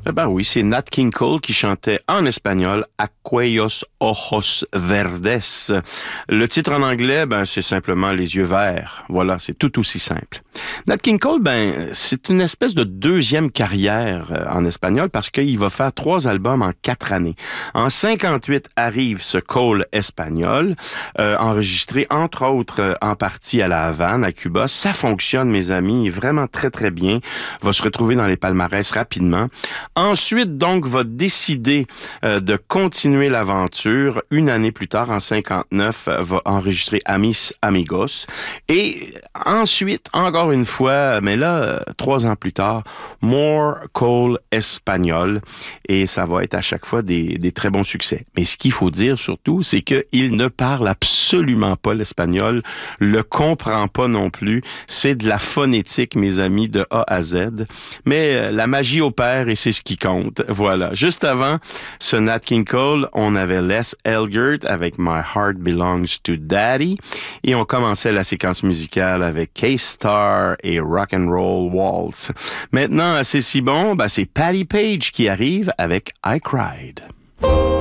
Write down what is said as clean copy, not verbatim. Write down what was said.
Ben oui, c'est Nat King Cole qui chantait en espagnol Aquellos ojos verdes. Le titre en anglais, ben c'est simplement Les yeux verts. Voilà, c'est tout aussi simple. Nat King Cole, ben c'est une espèce de deuxième carrière en espagnol parce qu'il va faire 3 albums en 4 années. En 58 arrive ce Cole espagnol, enregistré entre autres en partie à La Havane, à Cuba. Ça fonctionne, mes amis, vraiment très très bien. Va se retrouver dans les palmarès rapidement. Ensuite, donc, va décider de continuer l'aventure. Une année plus tard, en 59, va enregistrer Amis Amigos. Et ensuite, encore une fois, mais là, 3 ans plus tard, More Cole Espagnol. Et ça va être à chaque fois des très bons succès. Mais ce qu'il faut dire surtout, c'est qu'il ne parle absolument pas l'espagnol, le comprend pas non plus. C'est de la phonétique, mes amis, de A à Z. Mais la magie opère et c'est ce qui compte. Voilà. Juste avant ce Nat King Cole, on avait Les Elgert avec My Heart Belongs to Daddy et on commençait la séquence musicale avec K-Star et Rock and Roll Waltz. Maintenant, c'est si bon, c'est Patti Page qui arrive avec I Cried.